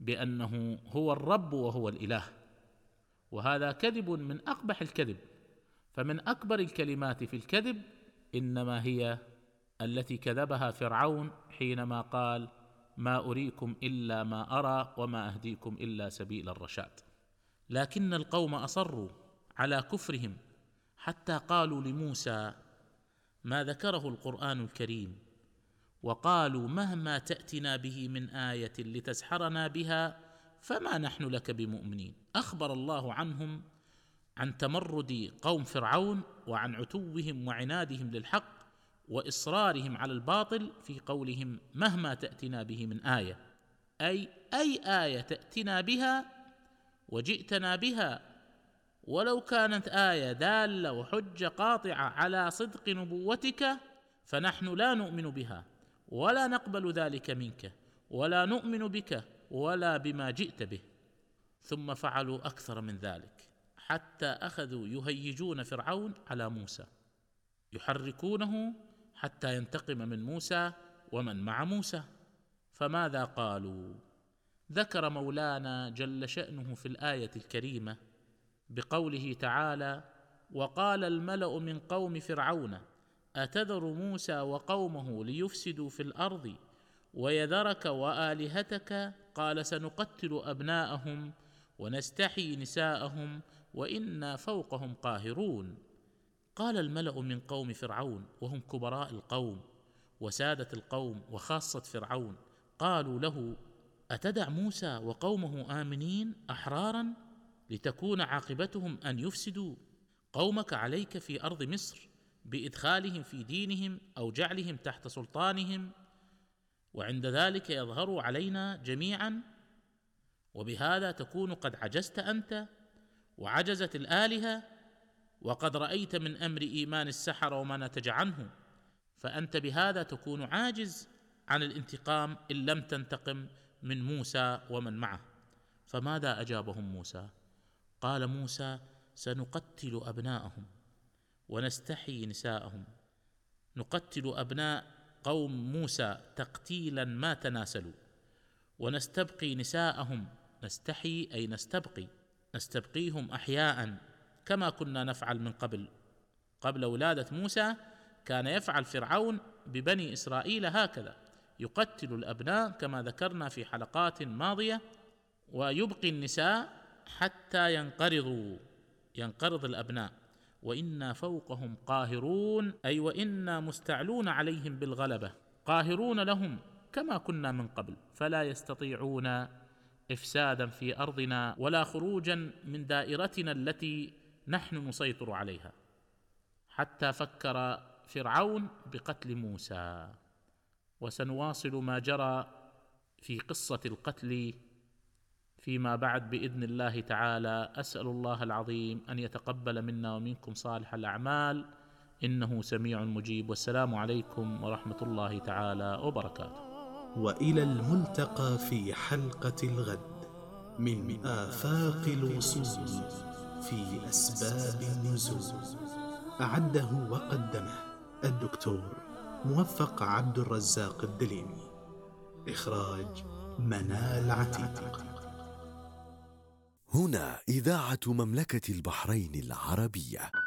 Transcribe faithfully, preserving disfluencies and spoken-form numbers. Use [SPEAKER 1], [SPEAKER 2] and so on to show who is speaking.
[SPEAKER 1] بأنه هو الرب وهو الإله، وهذا كذب من أقبح الكذب. فمن أكبر الكلمات في الكذب إنما هي التي كذبها فرعون حينما قال: ما أريكم إلا ما أرى وما أهديكم إلا سبيل الرشاد. لكن القوم أصروا على كفرهم حتى قالوا لموسى ما ذكره القرآن الكريم، وقالوا: مهما تأتنا به من آية لتسحرنا بها فما نحن لك بمؤمنين. أخبر الله عنهم عن تمرد قوم فرعون وعن عتوهم وعنادهم للحق وإصرارهم على الباطل في قولهم: مهما تأتنا به من آية، أي أي آية تأتنا بها وجئتنا بها، ولو كانت آية دالة وحجة قاطعة على صدق نبوتك فنحن لا نؤمن بها ولا نقبل ذلك منك ولا نؤمن بك ولا بما جئت به. ثم فعلوا أكثر من ذلك حتى أخذوا يهيجون فرعون على موسى، يحركونه حتى ينتقم من موسى ومن مع موسى. فماذا قالوا؟ ذكر مولانا جل شأنه في الآية الكريمة بقوله تعالى: وقال الملأ من قوم فرعون أتذر موسى وقومه ليفسدوا في الأرض ويذرك وآلهتك قال سنقتل أبناءهم ونستحيي نساءهم وإنا فوقهم قاهرون. قال الملأ من قوم فرعون وهم كبراء القوم وسادة القوم وخاصة فرعون، قالوا له: أتدع موسى وقومه آمنين أحرارا لتكون عاقبتهم أن يفسدوا قومك عليك في أرض مصر بإدخالهم في دينهم أو جعلهم تحت سلطانهم، وعند ذلك يظهروا علينا جميعا، وبهذا تكون قد عجزت أنت وعجزت الآلهة، وقد رأيت من أمر إيمان السحر وما نتج عنه، فأنت بهذا تكون عاجز عن الانتقام إن لم تنتقم من موسى ومن معه. فماذا أجابهم موسى؟ قال موسى: سنقتل أبناءهم ونستحيي نساءهم. نقتل أبناء قوم موسى تقتيلا ما تناسلوا، ونستبقي نساءهم، نستحيي أي نستبقي، نستبقيهم أحياء كما كنا نفعل من قبل. قبل ولادة موسى كان يفعل فرعون ببني إسرائيل هكذا، يقتل الأبناء كما ذكرنا في حلقات ماضية، ويبقي النساء حتى ينقرضوا، ينقرض الأبناء. وإنا فوقهم قاهرون، أي وإنا مستعلون عليهم بالغلبة، قاهرون لهم كما كنا من قبل، فلا يستطيعون إفسادا في أرضنا ولا خروجا من دائرتنا التي نحن نسيطر عليها. حتى فكر فرعون بقتل موسى. وسنواصل ما جرى في قصة القتل فيما بعد بإذن الله تعالى. أسأل الله العظيم أن يتقبل منا ومنكم صالح الأعمال، إنه سميع مجيب. والسلام عليكم ورحمة الله تعالى وبركاته.
[SPEAKER 2] وإلى الملتقى في حلقة الغد من آفاق الوصول في أسباب النزول. أعده وقدمه الدكتور موفق عبد الرزاق الدليمي. إخراج منال عتيق.
[SPEAKER 3] هنا إذاعة مملكة البحرين العربية.